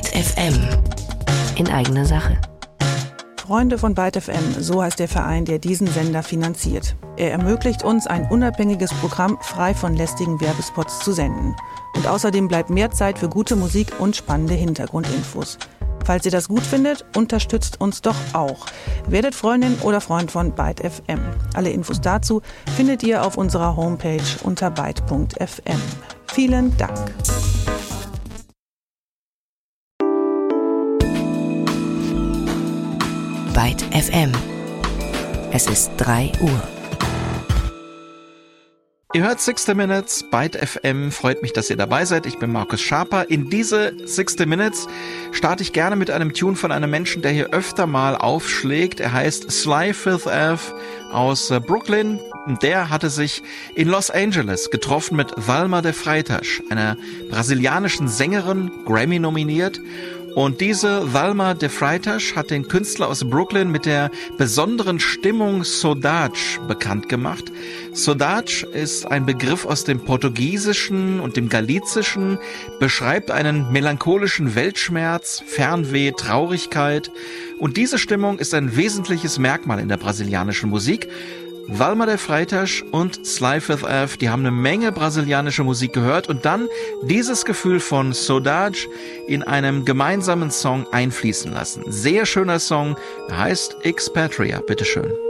Byte FM. In eigener Sache. Freunde von Byte FM, so heißt der Verein, der diesen Sender finanziert. Er ermöglicht uns, ein unabhängiges Programm frei von lästigen Werbespots zu senden. Und außerdem bleibt mehr Zeit für gute Musik und spannende Hintergrundinfos. Falls ihr das gut findet, unterstützt uns doch auch. Werdet Freundin oder Freund von Byte FM. Alle Infos dazu findet ihr auf unserer Homepage unter byte.fm. Vielen Dank. Byte FM. Es ist 3 Uhr. Ihr hört 60 Minutes, Byte FM, freut mich, dass ihr dabei seid. Ich bin Markus Schaper. In diese 60 Minutes starte ich gerne mit einem Tune von einem Menschen, der hier öfter mal aufschlägt. Er heißt Sly Fifth Ave aus Brooklyn. Der hatte sich in Los Angeles getroffen mit Thalma de Freitas, einer brasilianischen Sängerin, Grammy nominiert. Und diese Thalma de Freitas hat den Künstler aus Brooklyn mit der besonderen Stimmung Saudade bekannt gemacht. Saudade ist ein Begriff aus dem Portugiesischen und dem Galizischen, beschreibt einen melancholischen Weltschmerz, Fernweh, Traurigkeit. Und diese Stimmung ist ein wesentliches Merkmal in der brasilianischen Musik. Thalma de Freitas und Sly Fifth Ave, die haben eine Menge brasilianische Musik gehört und dann dieses Gefühl von Saudade in einem gemeinsamen Song einfließen lassen. Sehr schöner Song, heißt Expatria, bitteschön.